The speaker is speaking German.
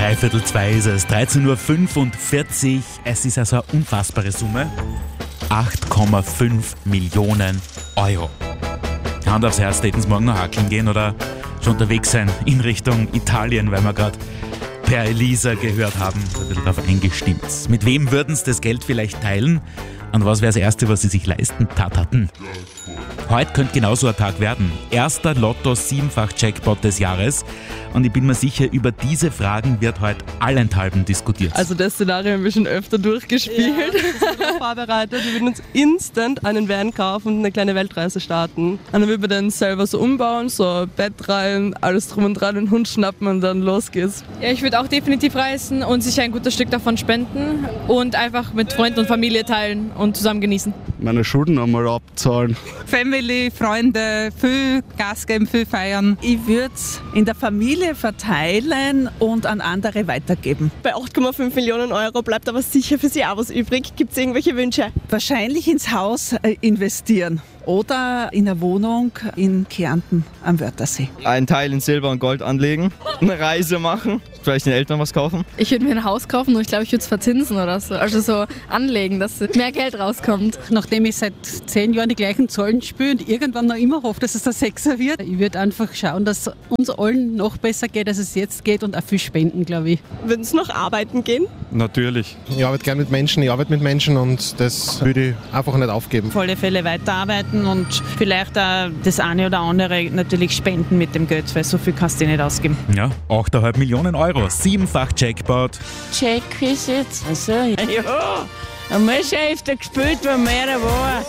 2 ist es, 13.45 Uhr. Es ist also eine unfassbare Summe. 8,5 Millionen Euro. Hand aufs Herz, täten Sie morgen noch hackeln gehen oder schon unterwegs sein in Richtung Italien, weil wir gerade per Elisa gehört haben, ein bisschen darauf eingestimmt. Mit wem würden Sie das Geld vielleicht teilen? Und was wäre das Erste, was Sie sich leisten hatten? Heute könnte genauso ein Tag werden. Erster Lotto-7-fach-Jackpot des Jahres. Und ich bin mir sicher, über diese Fragen wird heute allenthalben diskutiert. Also das Szenario haben wir schon öfter durchgespielt. Ja, wir sind vorbereitet. Wir würden uns instant einen Van kaufen und eine kleine Weltreise starten. Und dann würden wir den selber so umbauen, so ein Bett rein, alles drum und dran, den Hund schnappen und dann los geht's. Ja, ich würde auch definitiv reisen und sicher ein gutes Stück davon spenden und einfach mit Freunden und Familie teilen und zusammen genießen. Meine Schulden einmal abzahlen. Family, Freunde, viel Gas geben, viel feiern. Ich würde es in der Familie verteilen und an andere weitergeben. Bei 8,5 Millionen Euro bleibt aber sicher für Sie auch was übrig. Gibt es irgendwelche Wünsche? Wahrscheinlich ins Haus investieren oder in eine Wohnung in Kärnten am Wörthersee. Einen Teil in Silber und Gold anlegen, eine Reise machen, vielleicht den Eltern was kaufen. Ich würde mir ein Haus kaufen und ich glaube, ich würde es verzinsen oder so. Also so anlegen, dass mehr Geld rauskommt. Nachdem ich seit 10 Jahren die gleichen Zahlen spiele und irgendwann noch immer hoffe, dass es der Sechser wird, ich würde einfach schauen, dass es uns allen noch besser geht, als es jetzt geht und auch viel spenden, glaube ich. Würden Sie noch arbeiten gehen? Natürlich. Ich arbeite gerne mit Menschen, ich arbeite mit Menschen und das würde ich einfach nicht aufgeben. Auf alle Fälle weiterarbeiten und vielleicht auch das eine oder andere natürlich spenden mit dem Geld, weil so viel kannst du nicht ausgeben. Ja, 8,5 Millionen Euro, 7-fach-Jackpot. Check ist jetzt. Also, ja. Einmal schon öfter gespielt, wenn mehr war.